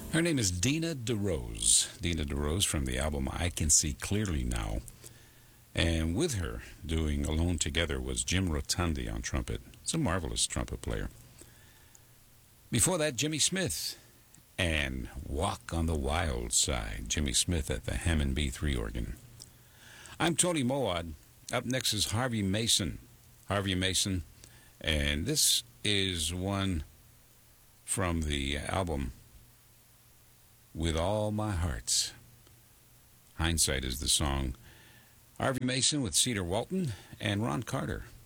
Her name is Dina DeRose. Dina DeRose from the album I Can See Clearly Now. And with her doing Alone Together was Jim Rotundi on trumpet. It's a marvelous trumpet player. Before that, Jimmy Smith and Walk on the Wild Side. Jimmy Smith at the Hammond B3 organ. I'm Tony Moad. Up next is Harvey Mason. Harvey Mason. And this is one from the album With All My Heart. Hindsight is the song. Harvey Mason with Cedar Walton and Ron Carter.